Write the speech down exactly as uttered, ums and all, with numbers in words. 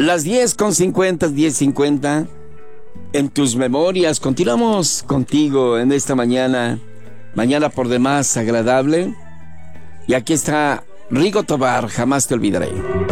Las diez con cincuenta, diez cincuenta. En tus memorias, continuamos contigo en esta mañana. Mañana por demás agradable. Y aquí está Rigo Tobar, Jamás te olvidaré.